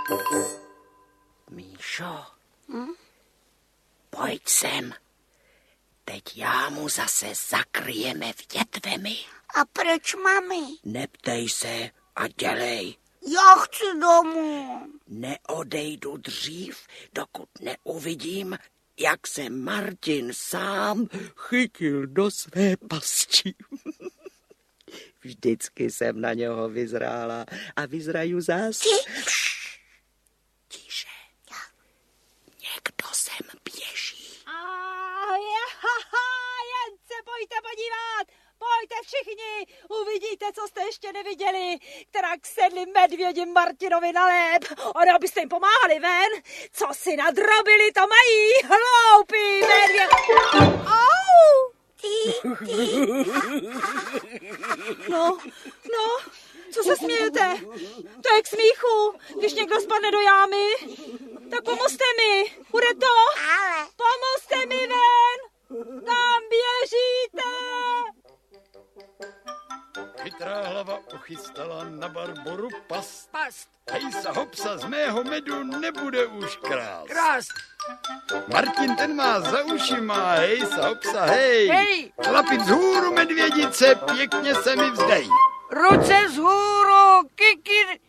Míšo, pojď sem. Teď já mu zase zakryjeme větvemi. A proč, mami? Neptej se a dělej. Já chci domů. Neodejdu dřív, dokud neuvidím, jak se Martin sám chytil do své pasti. Vždycky jsem na něho vyzrála a vyzraju zás. Tiše. Někdo sem běží. Jen se pojďte podívat. Pojďte všichni, uvidíte, co jste ještě neviděli. Kterak sedli medvědi Martinovi na lép. Ono, abyste jim pomáhali ven. Co si nadrobili, to mají. Hloupí medvěd. Au! No, co se smějete? To je k smíchu, když někdo spadne do jámy. Tak pomozte mi, bude to? Pomozte mi ven. Kam běžíte? Chytrá hlava uchystala na Barboru past. Hejsa hopsa, z mého medu nebude už krást. Martin ten má za ušima, hejsa hopsa, hej. Chlapi vzhůru, medvědice, pěkně se mi vzdej. Ruce vzhůru, kikir.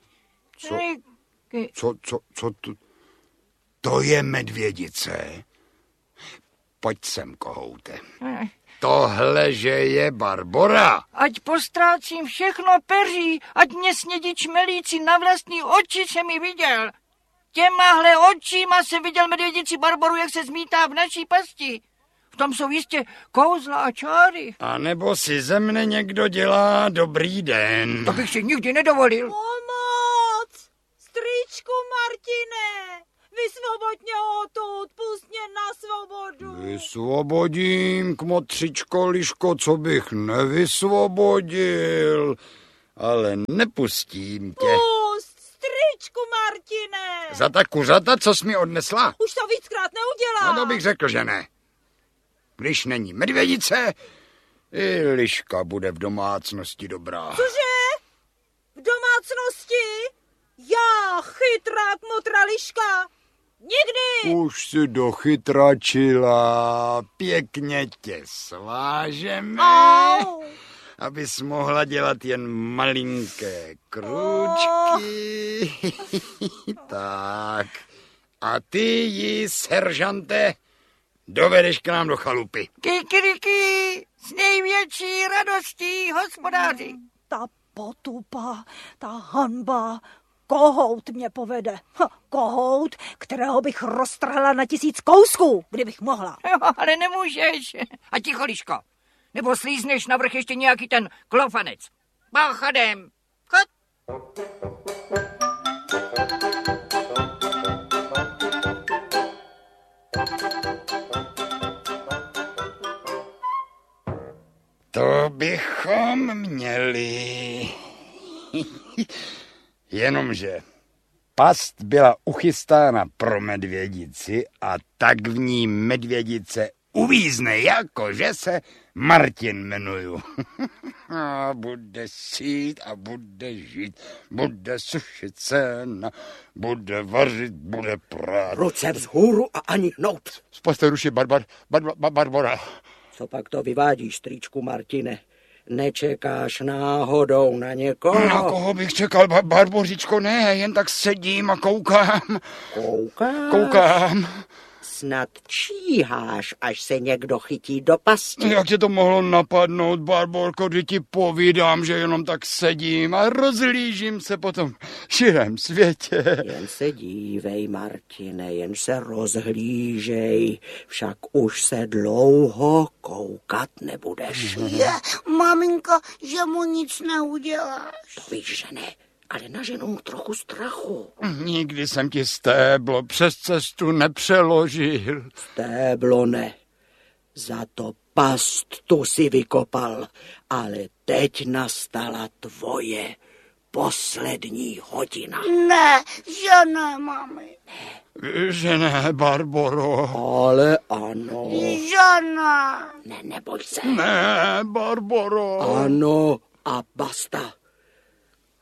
Co to? To je medvědice. Pojď sem, kohoute. Tohle, že je Barbora. Ať postrácím všechno peří, ať mě snědí čmelíci, na vlastní oči jsem ji viděl. Těmahle očima jsem viděl medvědici Barboru, jak se zmítá v naší pasti. V tom jsou jistě kouzla a čáry. A nebo si ze mne někdo dělá dobrý den. To bych si nikdy nedovolil. Pomoc! Strýčku Martine! Vysvoboď mě odtud, pust mě na svobodu. Vysvobodím, kmotřičko, liško, co bych nevysvobodil. Ale nepustím tě. Pust, strýčku Martine! Za ta kuřata, co jsi mi odnesla? Už to víckrát neudělám. No to bych řekl, že ne. Když není medvědice, i liška bude v domácnosti dobrá. Cože? V domácnosti? Já, chytrá kmotra liška? Nikdy! Už si dochytračila, pěkně tě svážeme, abys mohla dělat jen malinké krůčky. Tak. A ty ji, seržante, dovedeš k nám do chalupy. Kikiriky, s největší radostí, hospodáři. Ta potupa, ta hanba, kohout mě povede. Kohout, kterého bych roztrhla na 1000 kousků, kdybych mohla. Jo, ale nemůžeš. A ticho, liško. Nebo slízneš navrch ještě nějaký ten klofanec. Báchadem. Chod. To bychom měli. Jenomže past byla uchystána pro medvědici a tak v ní medvědice uvízne, jakože se Martin jmenuju. A bude sít a bude žít, bude sušit sena, bude vařit, bude prát. Ruce vzhůru a ani hnout. Spaste ruši, Barbora. Co pak to vyvádíš, strýčku Martine? Nečekáš náhodou na někoho? Na koho bych čekal, Barbořičko? Ne, jen tak sedím a koukám. Koukám. Snad číháš, až se někdo chytí do pasti. Jak tě to mohlo napadnout, Barborko, kdy ti povídám, že jenom tak sedím a rozhlížím se po tom širém světě. Jen se dívej, Martine, jen se rozhlížej, však už se dlouho koukat nebudeš. Maminko, že mu nic neuděláš. To víš, že ne, ale naženu mu trochu strachu. Nikdy jsem ti stéblo přes cestu nepřeložil. Stéblo ne, za to past tu si vykopal, ale teď nastala tvoje poslední hodina. Ne, že ne, mami. Že ne, Barboro. Ale ano. Že ne. Ne, neboj se. Ne, Barboro. Ano a basta.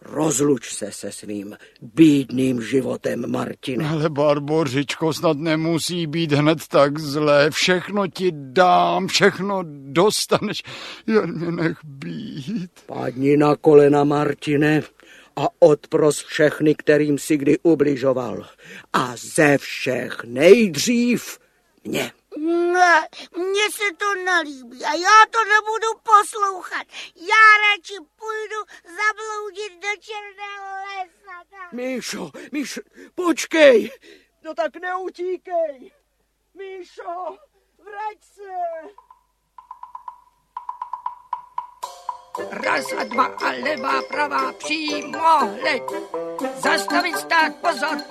Rozluč se svým bídným životem, Martine. Ale Barbořičko, snad nemusí být hned tak zlé. Všechno ti dám, všechno dostaneš, jen mě nech být. Padni na kolena, Martine, a odpros všechny, kterým si kdy ubližoval. A ze všech nejdřív mě. Ne, mně se to nelíbí a já to nebudu poslouchat. Já radši půjdu zabloudit do černého lesa. Míšo, počkej. No tak neutíkej. Míšo, vrať se. Raz a dva a levá, pravá, přímo, hleď. Zastavit, stát, pozor.